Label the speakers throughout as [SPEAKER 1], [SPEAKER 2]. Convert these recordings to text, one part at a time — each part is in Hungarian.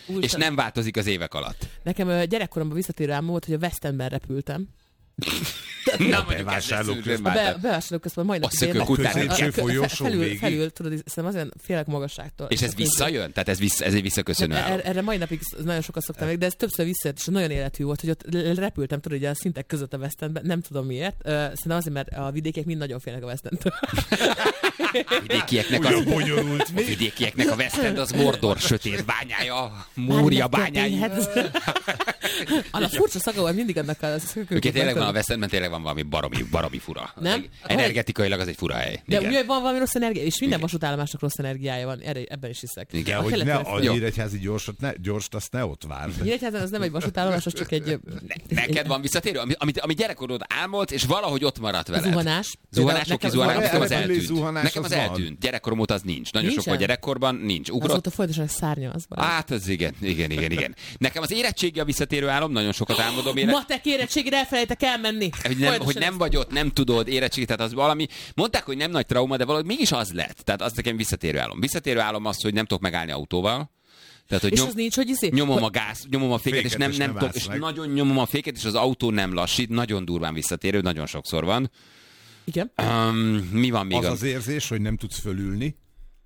[SPEAKER 1] és nem változik az évek alatt.
[SPEAKER 2] Nekem gyerekkoromban visszatérő álmom volt, hogy a West Endben repültem.
[SPEAKER 1] Na, bevásárlóközben.
[SPEAKER 2] A bevásárlóközben majdnem felül, tudod, szerintem azért félek magasságtól.
[SPEAKER 1] És ez visszajön? Tehát ez egy visszaköszönő álom.
[SPEAKER 2] Erre mai napig nagyon sokat szoktam meg, de ez többször visszajött, és nagyon életű volt, hogy ott repültem, tudod, ugye a szintek között a West Endben, nem tudom miért. Szerintem azért, mert a vidékiek mind nagyon félnek a West Endtől.
[SPEAKER 1] A vidékieknek a West End az Mordor sötét bányája, Múria bányája.
[SPEAKER 2] Annak furcsa szaga volt mindig annak a szökőknek.
[SPEAKER 1] Tényleg van a West Endben, tényleg van valami baromi fura. Nem? Energetikailag az egy fura hely.
[SPEAKER 2] De ugye van valami rossz energia, és minden vasútállomásnak rossz energiája van, ebben is hiszek.
[SPEAKER 3] Igen, hogy ne a Nyíregyházi gyorst, azt ne ott várd.
[SPEAKER 2] Nyíregyházan az nem egy vasútállomás, az csak egy...
[SPEAKER 1] Neked van visszatérő? Ami gyerekkorod álmodsz, és valahogy ott maradt veled.
[SPEAKER 2] Zuhanás.
[SPEAKER 1] Nekem az eltűnt. Nekem az eltűnt. Gyerekkorom óta az nincs. Nagyon sok volt gyerekkorban, nincs.
[SPEAKER 2] Azóta folyamatosan szárnyalsz.
[SPEAKER 1] Hát az igen. Nekem az érettségi a visszatérő álom, nagyon sokat álmodom
[SPEAKER 2] matek érettségére elfelejtek elmenni.
[SPEAKER 1] Hogy nem vagy ott, nem tudod érettségi, tehát az valami. Mondták, hogy nem nagy trauma, de valahogy mégis az lett. Tehát az nekem visszatérő álom. Visszatérő álom az, hogy nem tudok megállni autóval. Tehát, hogy
[SPEAKER 2] és az nincs, hogy
[SPEAKER 1] nyomom a gáz, nyomom a féket, és nem tudok, és nagyon nyomom a féket, és az autó nem lassít, nagyon durván visszatérő, nagyon sokszor van.
[SPEAKER 2] Igen.
[SPEAKER 1] Mi van még?
[SPEAKER 3] Az érzés, hogy nem tudsz fölülni.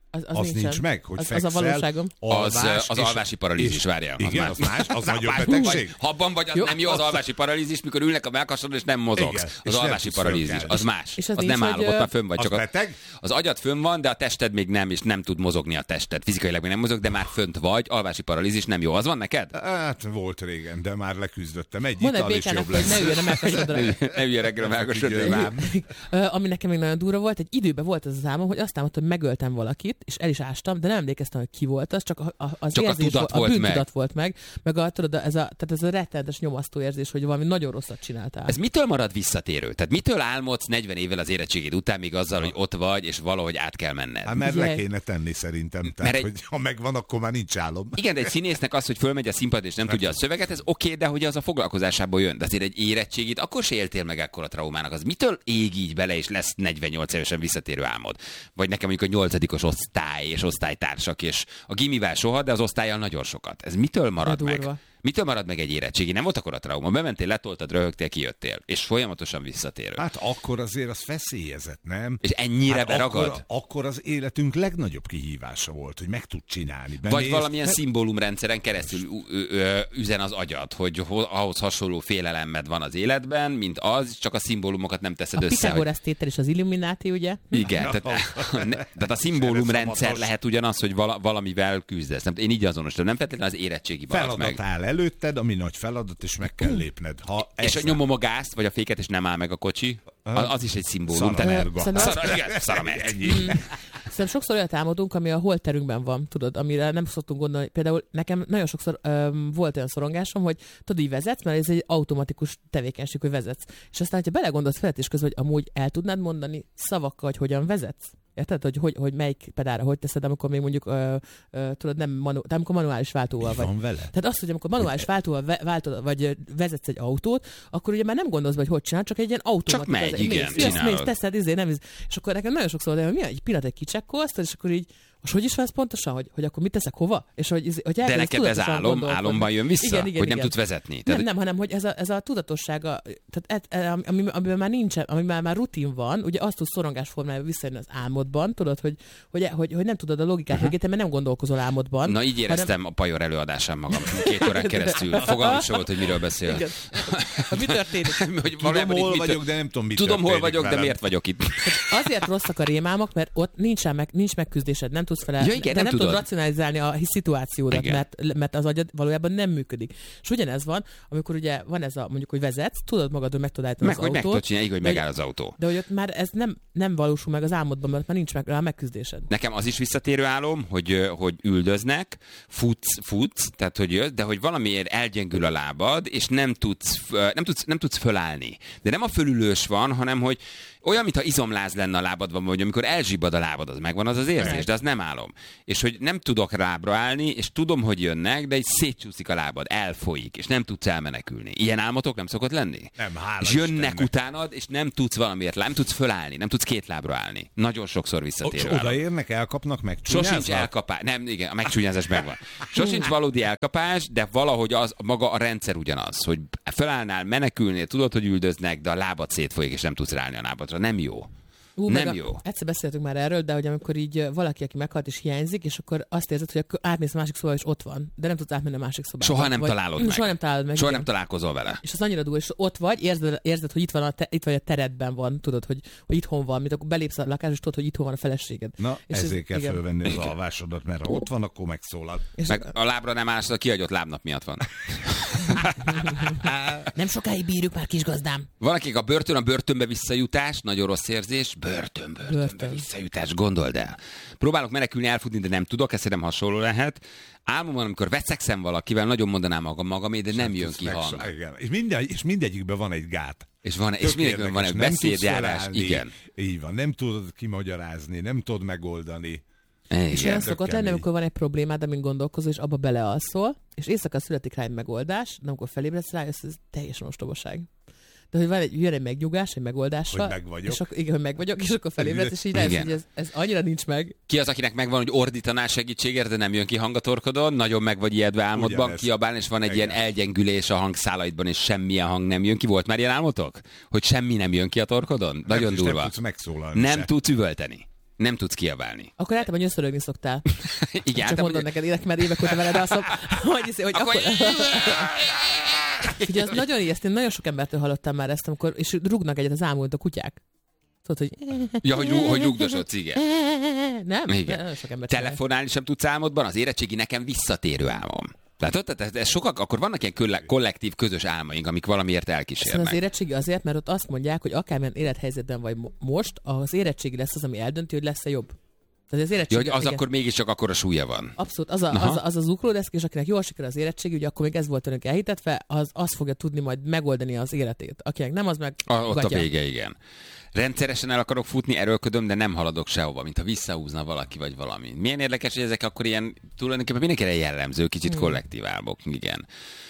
[SPEAKER 3] Az nincs meg, hogy
[SPEAKER 2] az a valóságom.
[SPEAKER 1] Az alvási paralízis, várjál.
[SPEAKER 3] Igen, az más, az nagyobb betegség.
[SPEAKER 1] Ha abban vagy, az nem jó az alvási paralízis, mikor ülnek a mellkasodon, és nem mozogsz. Az alvási paralízis, az más. Az nem állapot, már fönn vagy.
[SPEAKER 3] Az beteg?
[SPEAKER 1] Az agyad fönn van, de a tested még nem, és nem tud mozogni a tested. Fizikailag még nem mozog, de már fönt vagy. Alvási paralízis nem jó. Az van neked?
[SPEAKER 3] Hát volt régen, de már leküzdöttem. Egy ital és jobb lesz.
[SPEAKER 2] Ne üljön a mellkasodra.
[SPEAKER 1] Ne üljön reggel a mellkasodra.
[SPEAKER 2] Ami nekem még nagyon durva volt, egy időben volt az álmom, hogy azt álmodtam, hogy megöltem valakit, és el is ástam, de nem emlékeztem, hogy ki volt az, csak az érzés, a bűntudat volt meg tudod, ez a rettenetes nyomasztó érzés, hogy valami nagyon rosszat csináltál.
[SPEAKER 1] Ez mitől marad visszatérő? Tehát mitől álmodsz 40 évvel az érettségid után, még azzal, hogy ott vagy, és valahogy át kell menned?
[SPEAKER 3] Hát mert le kéne tenni szerintem. Tehát, hogy ha megvan, akkor már nincs álom.
[SPEAKER 1] Igen, de egy színésznek az, hogy fölmegy a színpad és nem tudja a szöveget, ez oké, de hogy az a foglalkozásából jön. De azért egy érettségit akkor se éltél meg ekkora traumának. Az mitől ég így bele, és lesz 48 évesen visszatérő álmod? Vagy nekem mondjuk a 8. osztály és osztálytársak, és a gimivel soha, de az osztállyal nagyon sokat. Ez mitől marad meg? Mitől marad meg egy érettségi? Nem volt akkor a trauma. Bementél, letoltad, röhögtél, kijöttél. És folyamatosan visszatérő.
[SPEAKER 3] Hát akkor azért az feszélyezett, nem?
[SPEAKER 1] És ennyire beragad?
[SPEAKER 3] Akkor az életünk legnagyobb kihívása volt, hogy meg tud csinálni.
[SPEAKER 1] Vagy valamilyen szimbólumrendszeren keresztül üzen az agyad, hogy ahhoz hasonló félelemed van az életben, mint az, csak a szimbólumokat nem teszed össze.
[SPEAKER 2] A Pitagorasz tétel és az Illuminati, ugye?
[SPEAKER 1] Igen, tehát a szimbólumrendszer lehet ugyanaz, hogy valamivel küzdesz. Én így azonosítom, nem feltétlenül az érettségi maradt meg.
[SPEAKER 3] Előtted, ami nagy feladat, és meg kell lépned.
[SPEAKER 1] És a nyomom a gázt, vagy a féket, és nem áll meg a kocsi, az is egy szimbólum.
[SPEAKER 2] Szaramerga. Szerintem sokszor olyat álmodunk, ami a holterünkben van, tudod, amire nem szoktunk gondolni. Például nekem nagyon sokszor volt olyan szorongásom, hogy tudod, így vezetsz, mert ez egy automatikus tevékenység, hogy vezetsz. És aztán, ha belegondolsz feletés közben, hogy amúgy el tudnád mondani szavakkal, hogy hogyan vezetsz? Érted, hogy melyik pedálra hogy teszed, amikor még mondjuk tudod, amikor manuális váltóval vagy.
[SPEAKER 3] Van vele?
[SPEAKER 2] Tehát azt, hogy amikor manuális váltóval váltod, vagy vezetsz egy autót, akkor ugye már nem gondolsz, hogy csinál, csak egy ilyen automatikus.
[SPEAKER 1] Csak megy, igen, csinálod.
[SPEAKER 2] Teszed, nem. És akkor nekem nagyon sokszor hogy mi egy pillanat, egy kicsekkolsz, és akkor így most hogy is vesz pontosan, hogy akkor mit teszek hova? És hogy
[SPEAKER 1] de neked ez álomban jön vissza, igen, hogy nem tudsz vezetni.
[SPEAKER 2] Nem, hanem hogy ez a tudatossága, tehát amiben már nincsen, amiben már rutin van, ugye azt tudsz szorongás formájában visszajönni az álmodban, tudod, hogy nem tudod a logikát mögéte, mert nem gondolkozol álmodban.
[SPEAKER 1] Na így éreztem a Pajor előadásán magam 2 órán keresztül. Fogalmam sem volt, hogy miről beszél.
[SPEAKER 2] Mi történik?
[SPEAKER 3] Tudom, hol vagyok, de nem tudom, mit
[SPEAKER 1] tudom, hol vagyok, de miért vagyok itt?
[SPEAKER 2] Azért rosszak a rémálmok, mert ott nincs megküzdésed, nem tudsz fel,
[SPEAKER 1] igen,
[SPEAKER 2] de nem tudod racionalizálni a szituációdat, mert az agyad valójában nem működik. És ugyanez van, amikor ugye van ez mondjuk, hogy vezetsz, tudod magadról meg tudod állítani az autót.
[SPEAKER 1] Meg tudod csinálni, hogy megáll az autó.
[SPEAKER 2] De hogy ott már ez nem valósul meg az álmodban, mert már nincs meg rá megküzdésed.
[SPEAKER 1] Nekem az is visszatérő álom, hogy üldöznek, futsz, tehát hogy jössz, de hogy valamiért elgyengül a lábad, és nem tudsz fölállni. De nem a fölülős van, hanem hogy olyan, mintha izomláz lenne a lábadban, vagy amikor elzsibbad a lábad, az megvan az érzés, de az nem álom. És hogy nem tudok lábra állni, és tudom, hogy jönnek, de így szétcsúszik a lábad, elfolyik, és nem tudsz elmenekülni. Ilyen álmotok nem szokott lenni?
[SPEAKER 3] Nem, hála
[SPEAKER 1] és jönnek
[SPEAKER 3] Istennek.
[SPEAKER 1] utánad, és nem tudsz valamiért, nem tudsz fölállni, nem tudsz két lábra állni. Nagyon sokszor visszatérő álom.
[SPEAKER 3] Odaérnek, elkapnak, megcsúnyáznak?
[SPEAKER 1] Sosincs elkapás. Nem, igen, a megcsúnyázás megvan. Sosincs valódi elkapás, de valahogy az maga a rendszer ugyanaz, hogy fölállnál, menekülnél, tudod, hogy üldöznek, de a lábad szétfolyik, és nem tudsz ráállni a lábadra. Nem jó. Nem jó.
[SPEAKER 2] Egyszer beszéltünk már erről, de hogy amikor így valaki, aki meghalt és hiányzik, és akkor azt érzed, hogy átmész a másik szobába, és ott van, de nem tudsz átmenni a másik szobába.
[SPEAKER 1] Soha nem találod meg.
[SPEAKER 2] Soha nem találod meg.
[SPEAKER 1] Soha nem találkozol vele.
[SPEAKER 2] És az annyira durva, és ott vagy, érzed hogy itt vagy a teredben van, tudod, hogy itthon van, mint akkor belépsz a lakásba, és tudod, hogy itthon van a feleséged.
[SPEAKER 3] Na,
[SPEAKER 2] és
[SPEAKER 3] ezért kell
[SPEAKER 2] igen.
[SPEAKER 3] fölvenni az alvásodat, mert ha ott van, akkor megszólal.
[SPEAKER 1] Meg a lábra nem állsz, a kihagyott lábnap miatt van.
[SPEAKER 2] Nem sokáig bírjuk már, kis gazdám.
[SPEAKER 1] Van, akik a börtönbe visszajutás, nagyon rossz érzés, börtönbe visszajutás, gondold el. Próbálok menekülni, elfutni, de nem tudok, ez szerintem hasonló lehet. Álmomban, amikor veszekszem valakivel, nagyon mondanám magamé, de nem jön ki hang.
[SPEAKER 3] Igen. És mindegyikben van egy gát.
[SPEAKER 1] És mindenkiben van egy beszédjárás. Igen.
[SPEAKER 3] Így van, nem tudod kimagyarázni, nem tudod megoldani.
[SPEAKER 2] És olyan szokott lenni, amikor van egy problémád, amin gondolkozol, és abba belealszol, és éjszaka születik rá egy megoldás, de amikor felébredsz rá, ez teljesen ostobaság. De hogy jön egy megnyugás, egy megoldással.
[SPEAKER 3] Hogy meg vagyok.
[SPEAKER 2] És akkor, igen, hogy meg vagyok, és akkor felébredsz, és így rájössz, hogy ez annyira nincs meg.
[SPEAKER 1] Ki az, akinek megvan, hogy ordítanál segítségért, de nem jön ki hang a torkodon, nagyon meg vagy ijedve álmodban,
[SPEAKER 3] Ugyanez.
[SPEAKER 1] kiabálni, és van egy ilyen elgyengülés a hangszálaidban, és semmilyen hang nem jön ki. Volt már ilyen álmotok? Hogy semmi nem jön ki a torkodon? Nagyon durva.
[SPEAKER 3] Nem tudsz megszólalni.
[SPEAKER 1] Nem tudsz üvölteni. Nem tudsz kiabálni.
[SPEAKER 2] Akkor általában nyöszörögni szoktál.
[SPEAKER 1] Igen,
[SPEAKER 2] Csak mondom neked, élek már évek óta veled alszom, hogy akkor... Ugye az nagyon ijesztő, nagyon sok embertől hallottam már ezt, amikor, és rúgnak egyet az ámult a kutyák. Tudod, hogy...
[SPEAKER 1] Ja, hogy rúgdosodsz, igen.
[SPEAKER 2] Nem?
[SPEAKER 1] Igen.
[SPEAKER 2] Nagyon sok ember
[SPEAKER 1] Telefonálni sem tudsz álmodban, az érettségi nekem visszatérő álmom. Tehát ez sokak, akkor vannak ilyen kollektív, közös álmaink, amik valamiért elkísérnek.
[SPEAKER 2] Szóval az érettségi azért, mert ott azt mondják, hogy akármilyen élethelyzetben vagy most, az érettségi lesz az, ami eldönti, hogy lesz-e jobb. Tehát az érettségi,
[SPEAKER 1] hogy az igen. Akkor mégiscsak akkora súlya van.
[SPEAKER 2] Abszolút. Az az uklódeszk, és akinek jól sikerül az érettségi, ugye akkor még ez volt önök elhitetve, az fogja tudni majd megoldani az életét. Akinek nem, az meg
[SPEAKER 1] ott a vége, igen. Rendszeresen el akarok futni, erőlködöm, de nem haladok sehova, mintha visszahúzna valaki vagy valami. Milyen érdekes, hogy ezek akkor ilyen tulajdonképpen mindenkire jellemző, kicsit kollektív álmok, igen.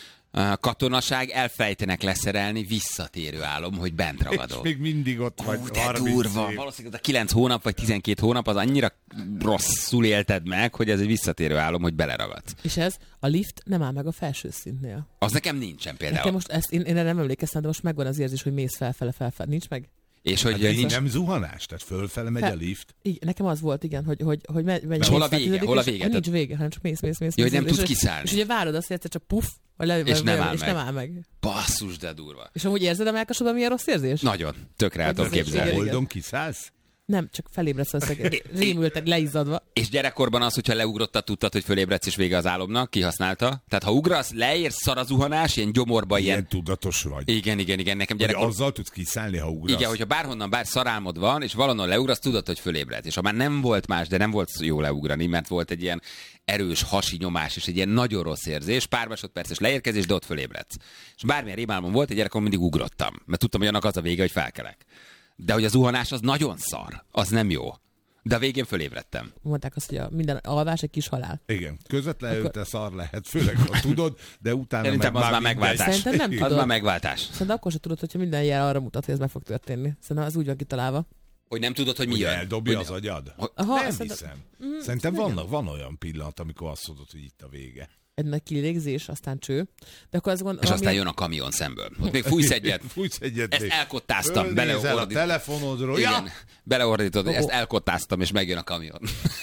[SPEAKER 1] Katonaság, elfelejtenek leszerelni, visszatérő álom, hogy bent ragadok.
[SPEAKER 3] És még mindig ott vagy.
[SPEAKER 1] De durva. Valószínűleg a 9 hónap vagy 12 hónap az annyira rosszul élted meg, hogy ez egy visszatérő álom, hogy beleragadsz.
[SPEAKER 2] És ez a lift nem áll meg a felső szintnél.
[SPEAKER 1] Az nekem nincsen például.
[SPEAKER 2] Nekem most ezt, én erre nem emlékeztem, de most megvan az érzés, hogy mész felfele. Nincs meg?
[SPEAKER 1] És hogy
[SPEAKER 3] hát nincs... nem zuhanás? Tehát fölfele megy a lift?
[SPEAKER 2] Igen, nekem az volt, igen, hogy megy.
[SPEAKER 1] Hol a vége? Hol a vége?
[SPEAKER 2] Nincs vége, hanem csak mész.
[SPEAKER 1] Jó, hogy nem tudsz kiszállni.
[SPEAKER 2] És ugye várod azt, hogy egyszer csak puff,
[SPEAKER 1] és nem
[SPEAKER 2] áll meg.
[SPEAKER 1] Basszus, de durva.
[SPEAKER 2] És amúgy érzed a melkasodban milyen rossz érzés?
[SPEAKER 1] Nagyon. Tökre el tudom képzelni.
[SPEAKER 3] Oldon kiszállsz?
[SPEAKER 2] Nem, csak felébredsz a rémülten, leizzadva.
[SPEAKER 1] És gyerekkorban az, hogyha leugrottad, tudtad, hogy fölébredsz és vége az álomnak, kihasználta. Tehát ha ugrasz, leérsz, szar a zuhanás, ilyen gyomorba, ilyen
[SPEAKER 3] tudatos vagy.
[SPEAKER 1] Igen, nekem gyerekkorban.
[SPEAKER 3] Azzal tudsz kiszállni, ha ugrasz.
[SPEAKER 1] Igen, hogyha bárhonnan szarálmod van, és valahonnan leugrasz, tudod, hogy fölébredsz. És ha már nem volt más, de nem volt jó leugrani, mert volt egy ilyen erős hasi nyomás, és egy ilyen nagyon rossz érzés, pár másodperces leérkezés, de ott fölébredsz. És bármilyen rémálmom volt, egy gyerekkorban mindig ugrottam, mert tudtam, hogy annak az a vége, hogy felkelek. De hogy a zuhanás az nagyon szar, az nem jó. De a végén fölébredtem.
[SPEAKER 2] Mondták azt, hogy minden alvás egy kis halál.
[SPEAKER 3] Igen, közvetlenül te szar lehet, főleg ha tudod, de utána
[SPEAKER 1] szerintem az már megváltás.
[SPEAKER 2] Szerintem nem tudod.
[SPEAKER 1] Az már megváltás.
[SPEAKER 2] Szerintem akkor sem tudod, hogyha minden jel arra mutat, hogy ez meg fog történni. Szerintem az úgy van kitalálva.
[SPEAKER 1] Hogy nem tudod, hogy mi jön.
[SPEAKER 3] Eldobja az agyad?
[SPEAKER 2] Aha,
[SPEAKER 3] nem hiszem. Szerintem van olyan pillanat, amikor azt mondod, hogy itt a vége.
[SPEAKER 2] Egy nagy kilégzés, aztán cső. De akkor azt
[SPEAKER 1] és aztán jön a kamion szemből. Ott még fújsz egyet. Ezt elkottáztam.
[SPEAKER 3] Beleordítod. A telefonodról.
[SPEAKER 1] Igen, beleordítod, ezt elkottáztam, és megjön a kamion.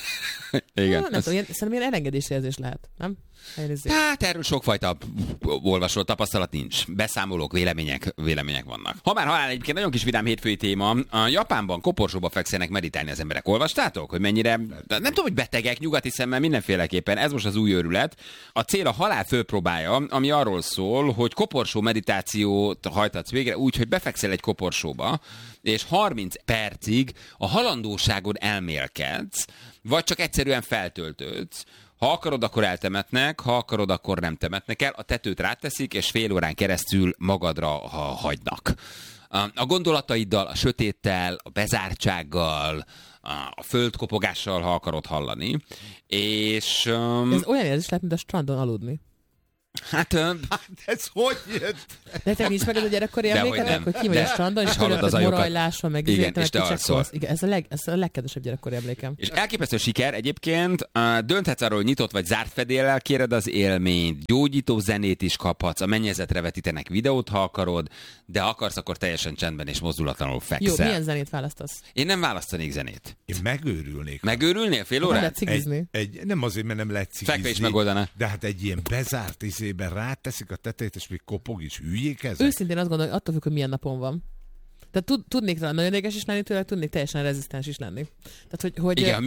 [SPEAKER 1] Igen.
[SPEAKER 2] Nem tudom, szerintem ilyen elengedési érzés lehet, nem?
[SPEAKER 1] Hát erről sokfajta olvasó tapasztalat nincs. Beszámolók, vélemények vannak. Ha már halál, egyébként nagyon kis vidám hétfői téma. A Japánban koporsóba fekszenek meditálni az emberek. Olvastátok? Hogy mennyire, nem tudom, hogy betegek, nyugati szemmel mindenféleképpen. Ez most az új őrület. A cél a halál főpróbája, ami arról szól, hogy koporsó meditációt hajtatsz végre úgy, hogy befekszel egy koporsóba, és 30 percig a halandóságon elmélkedsz, vagy csak egyszerűen feltöltődsz. Ha akarod, akkor eltemetnek, ha akarod, akkor nem temetnek el. A tetőt ráteszik, és fél órán keresztül magadra hagynak. A gondolataiddal, a sötéttel, a bezártsággal, a földkopogással, ha akarod hallani. És...
[SPEAKER 2] Ez olyan érzés lehet, mint a strandon aludni.
[SPEAKER 1] Hát
[SPEAKER 3] ez hogy jött?
[SPEAKER 2] De te nincs meg az a gyerekkori emlékedek, hogy ki vagy a strandon, és
[SPEAKER 1] hallod az ajokat.
[SPEAKER 2] morajláson, meg
[SPEAKER 1] Igen, és te alszol.
[SPEAKER 2] Igen, ez a legkedvesebb gyerekkori emlékem.
[SPEAKER 1] És elképesztő siker egyébként, dönthetsz arról, hogy nyitott vagy zárt fedéllel kéred az élményt, gyógyító zenét is kaphatsz, a mennyezetre vetítenek videót, ha akarod, de akarsz, akkor teljesen csendben és mozdulatlanul fekszel.
[SPEAKER 2] Jó, milyen zenét választasz?
[SPEAKER 1] Én nem választanék zenét.
[SPEAKER 3] Én megőrülnék.
[SPEAKER 1] Megőrülnél fél
[SPEAKER 2] Nem
[SPEAKER 1] órát?
[SPEAKER 2] lehet cigizni.
[SPEAKER 3] Nem azért, mert nem lehet cigizni.
[SPEAKER 1] Fekve is megoldaná.
[SPEAKER 3] De hát egy ilyen bezárt izében ráteszik a tetejét, és még kopog is, hülyék ezek.
[SPEAKER 2] Őszintén azt gondolom, hogy attól függ, hogy milyen napon van. Tehát tudnék nagyon érdekes is lenni tőle, tudnék teljesen rezisztens is lenni. Tehát, hogy
[SPEAKER 1] Igen,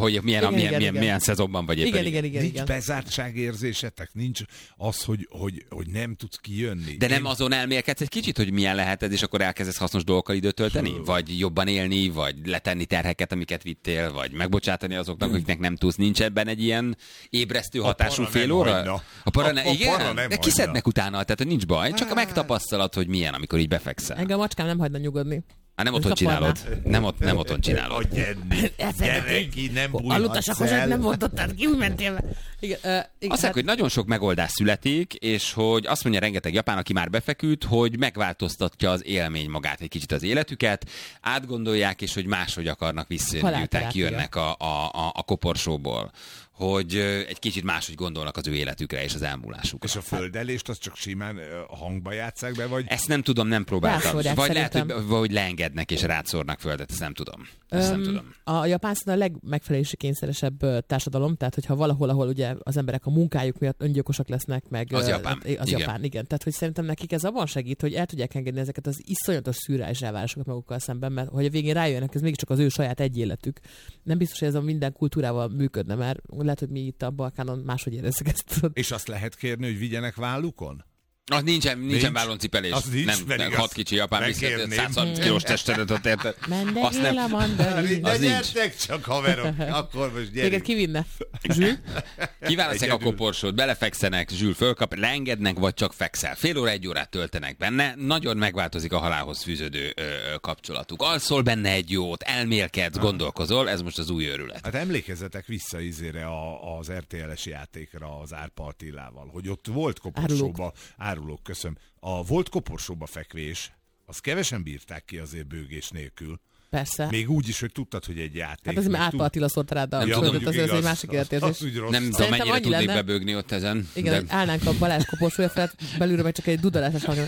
[SPEAKER 1] milyen szezonban vagy éppen.
[SPEAKER 2] Igen.
[SPEAKER 3] Nincs bezártságérzésetek, nincs az, hogy nem tudsz kijönni.
[SPEAKER 1] De nem azon elmélkedsz egy kicsit, hogy milyen lehet ez, és akkor elkezdesz hasznos dolgokkal időt tölteni? Vagy jobban élni, vagy letenni terheket, amiket vittél, vagy megbocsátani azoknak, akiknek nem tudsz. Nincs ebben egy ilyen ébresztő hatású fél óra? A para igen? De kiszednek utána, tehát nincs baj, csak a megtapasztalat, hogy milyen, amikor így befekszel.
[SPEAKER 2] Engem a macskám nem hagyna nyugodni.
[SPEAKER 1] Hát nem otthon csinálod. Nem otthon csinálod.
[SPEAKER 3] Hogy enni. Gyere ki, nem bújhatsz el.
[SPEAKER 2] Nem mondottad ki, úgy mentél. Igen,
[SPEAKER 1] azt mondják, hogy nagyon sok megoldás születik, és hogy azt mondja rengeteg japán, aki már befeküdt, hogy megváltoztatja az élmény magát egy kicsit az életüket, átgondolják, és hogy máshogy akarnak visszajönni, miután kijönnek a koporsóból. Hogy egy kicsit máshogy gondolnak az ő életükre és az elmúlásukra.
[SPEAKER 3] És a földelést azt csak simán hangba játsszák be, vagy?
[SPEAKER 1] Ezt nem tudom, nem próbáltam.
[SPEAKER 2] Rászórják,
[SPEAKER 1] vagy
[SPEAKER 2] szerintem.
[SPEAKER 1] lehet, hogy leengednek és rátszórnak földet, ezt nem tudom. Nem tudom.
[SPEAKER 2] A japán a legmegfelelési kényszeresebb társadalom, tehát hogyha valahol, ahol ugye az emberek a munkájuk miatt öngyilkosak lesznek, meg
[SPEAKER 1] az Japán.
[SPEAKER 2] Igen. Tehát, hogy szerintem nekik ez abban segít, hogy el tudják engedni ezeket az iszonyatos szürreális elvárásokat magukkal szemben, mert hogy a végén rájönnek, ez mégiscsak az ő saját egy életük. Nem biztos, hogy ez a minden kultúrával működne, mert lehet, hogy mi itt a Balkánon máshogy érezzük ezt.
[SPEAKER 3] És azt lehet kérni, hogy vigyenek vállukon?
[SPEAKER 1] Az nincsen vállóncipelés. Nem 6 kicsi japán viszont 130 kilós testedet ott érted.
[SPEAKER 2] Mendegél a mandarin.
[SPEAKER 1] Az nincs.
[SPEAKER 3] Gyertek csak, haverok, akkor most gyerünk.
[SPEAKER 2] Téged kivinne? Zsül?
[SPEAKER 1] Kiválasztják a koporsót, belefekszenek, Zsül fölkap, leengednek, vagy csak fekszel. Fél óra, 1 órát töltenek benne, nagyon megváltozik a halálhoz fűződő kapcsolatuk. Alszol benne egy jót, elmélkedsz, gondolkozol, ez most az új őrület.
[SPEAKER 3] Hát emlékezzetek vissza izére az RTL-es játékra az Árpa Attilával, hogy ott volt koporsóba, árulók, köszönöm. A volt koporsóba fekvés, azt kevesen bírták ki azért bőgés nélkül.
[SPEAKER 2] Persze.
[SPEAKER 3] Még úgy is, hogy tudtad, hogy egy játék.
[SPEAKER 2] Hát az már Árpa Attila szórta rád a földet, az egy másik életérzés.
[SPEAKER 1] Nem tudom, mennyire tudnék bebőgni ott ezen.
[SPEAKER 2] Igen, de... állnánk a Balázs koporsója felett, belülről meg csak egy dudalásos hang.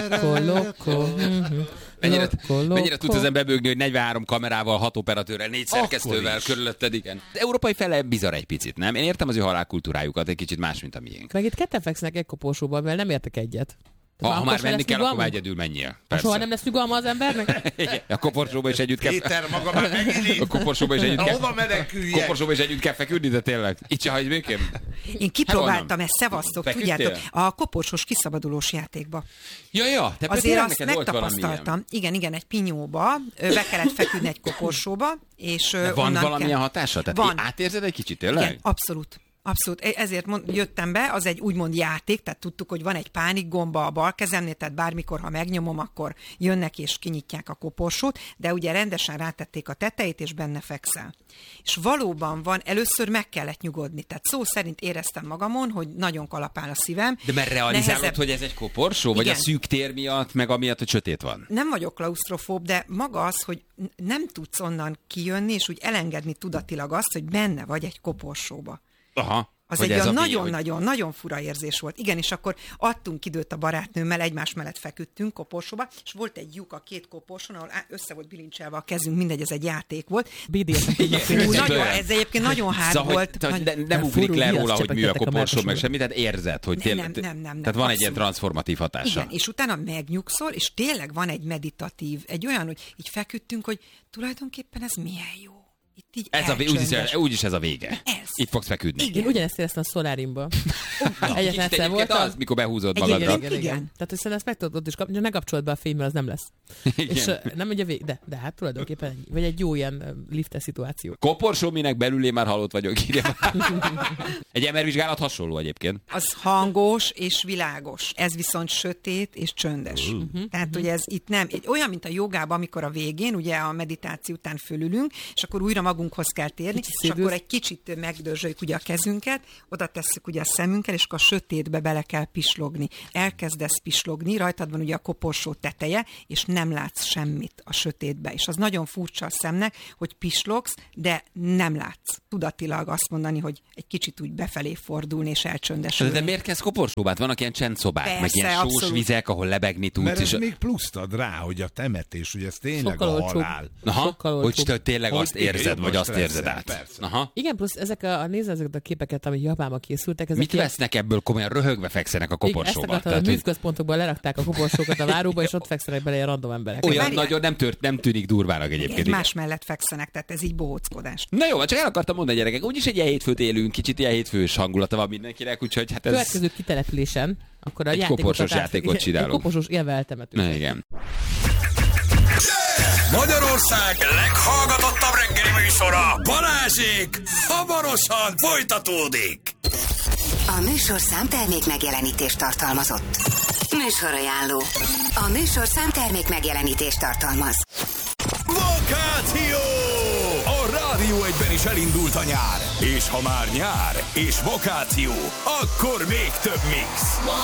[SPEAKER 2] Loko.
[SPEAKER 1] Mennyire tudsz ezen bebőgni, hogy 43 kamerával, 6 operatőrrel, 4 szerkesztővel körülötted, igen. Az európai fele bizarr egy picit, nem? Én értem az ő halálkultúrájukat, egy kicsit más, mint a miénk.
[SPEAKER 2] Meg itt ketten feksznek egy koporsóban, mert nem értek egyet.
[SPEAKER 1] Ha már menni kell, akkor már egyedül menjél.
[SPEAKER 2] Soha nem lesz nyugalma az embernek?
[SPEAKER 1] A koporsóba is együtt kell.
[SPEAKER 3] Péter, maga már megint.
[SPEAKER 1] A koporsóba is együtt kell.
[SPEAKER 3] Hova meneküljek?
[SPEAKER 1] Koporsóba is együtt kell feküdni, de tényleg. Itt se hagyj békén.
[SPEAKER 4] Én kipróbáltam ezt, szevasztok, tudjátok, a koporsós kiszabadulós játékba.
[SPEAKER 1] Ja, te
[SPEAKER 4] azért azt megtapasztaltam. Igen, egy pinyóba, be kellett feküdni egy koporsóba, és
[SPEAKER 1] van valamilyen hatása? Tehát
[SPEAKER 4] van.
[SPEAKER 1] Átérzed egy kicsit, tényleg?
[SPEAKER 4] Igen, abszolút. Abszolút, ezért jöttem be, az egy úgymond játék, tehát tudtuk, hogy van egy pánikgomba a bal kezemnél, tehát bármikor, ha megnyomom, akkor jönnek és kinyitják a koporsót, de ugye rendesen rátették a tetejét, és benne fekszel. És valóban van, először meg kellett nyugodni, tehát szó szerint éreztem magamon, hogy nagyon kalapál a szívem.
[SPEAKER 1] De mert realizálod, hogy ez egy koporsó? Vagy a szűk tér miatt, meg amiatt, hogy sötét van?
[SPEAKER 4] Nem vagyok klausztrofób, de maga az, hogy nem tudsz onnan kijönni, és úgy elengedni tudatilag azt, hogy benne vagy egy koporsóba.
[SPEAKER 1] Aha.
[SPEAKER 4] Az egy olyan nagyon fura érzés volt. Igen, és akkor adtunk időt a barátnőmmel, egymás mellett feküdtünk koporsóba, és volt egy lyuk a két koporsón, ahol össze volt bilincselve a kezünk, mindegy, ez egy játék volt. Ez egyébként nagyon hard volt.
[SPEAKER 1] De nem ugrik le róla, hogy mű a koporsó, meg semmi, tehát érzed, hogy tényleg.
[SPEAKER 4] Nem.
[SPEAKER 1] Tehát van egy ilyen transformatív hatása.
[SPEAKER 4] Igen, és utána megnyugszol, és tényleg van egy meditatív, egy olyan, hogy így feküdtünk, hogy tulajdonképpen ez milyen jó. Itt így
[SPEAKER 1] úgyis ez a vége. Itt fogsz feküdni.
[SPEAKER 2] Én ugyanezt éreztem a szolárimban. Egyetlen egyszer voltam.
[SPEAKER 1] Az, mikor behúzod magadra.
[SPEAKER 4] Igen.
[SPEAKER 2] Tehát, hogy szerintem ezt meg tudod is kapni, ne kapcsolod be a fény, mert az nem lesz. És nem ugye de hát tulajdonképpen ennyi. Vagy egy jó ilyen liftes szituáció.
[SPEAKER 1] Koporsó, minek belül én már halott vagyok. Egy MR-vizsgálat hasonló egyébként.
[SPEAKER 4] Az hangos és világos. Ez viszont sötét és csöndes. Tehát, hogy ez itt nem, olyan, mint a jogában, amikor a végén, ugye a meditáció után fölülünk, és akkor újra magunkhoz kell térni, és akkor egy kicsit megdörzsöljük ugye a kezünket, oda tesszük ugye a szemünkkel, és akkor a sötétbe bele kell pislogni. Elkezdesz pislogni, rajtad van ugye a koporsó teteje, és nem látsz semmit a sötétbe. És az nagyon furcsa a szemnek, hogy pislogsz, de nem látsz. Tudatilag azt mondani, hogy egy kicsit úgy befelé fordulni és elcsöndesülni.
[SPEAKER 1] De miért kezd koporsóbát? Vannak ilyen csendszobák,
[SPEAKER 4] persze,
[SPEAKER 1] meg ilyen sós
[SPEAKER 4] abszolút.
[SPEAKER 1] vizek, ahol lebegni tudsz.
[SPEAKER 3] Mert ez
[SPEAKER 1] és
[SPEAKER 3] még pluszt ad rá, hogy a temetés, hogy ez tényleg
[SPEAKER 2] Sokkal
[SPEAKER 3] a
[SPEAKER 2] olcsóbb.
[SPEAKER 3] halál.
[SPEAKER 1] hogy te tényleg
[SPEAKER 3] Hogy
[SPEAKER 1] azt érzed, vagy azt érzed
[SPEAKER 3] stresszel,
[SPEAKER 1] át.
[SPEAKER 3] persze.
[SPEAKER 1] Aha.
[SPEAKER 2] Igen, plusz nézd ezeket a képeket, amik Japánban készültek. Ezek
[SPEAKER 1] Mit vesznek ebből? Komolyan röhögve fekszenek a koporsóba.
[SPEAKER 2] A műzközpontokban lerakták a koporsókat a váróba, és ott fekszenek bele ilyen random emberek.
[SPEAKER 1] Olyan nagyon nem tűnik durvának egyébként.
[SPEAKER 4] Egymás mellett fekszenek, tehát ez így bohóckodás.
[SPEAKER 1] Na jó, csak el akartam mondani, gyerekek, úgyis egy ilyen hétfőt élünk, kicsit ilyen hétfős hangulata van mindenkinek, úgyhogy hát ez...
[SPEAKER 2] Következő kitelepülésen, akkor a
[SPEAKER 1] Egy koporsós játékot csinálunk.
[SPEAKER 2] Egy koporsós élve eltemetünk.
[SPEAKER 1] Na igen.
[SPEAKER 5] Magyarország leghallgatottabb reggeli műsora, Balázsék hamarosan folytatódik.
[SPEAKER 6] A műsorszám termék megjelenítést tartalmazott. Műsorajánló. A műsorszám termék megjelenítést tartalmaz.
[SPEAKER 5] Vakáció! A Rádió 1-ben is elindult a nyár. És ha már nyár és vakáció, akkor még több mix.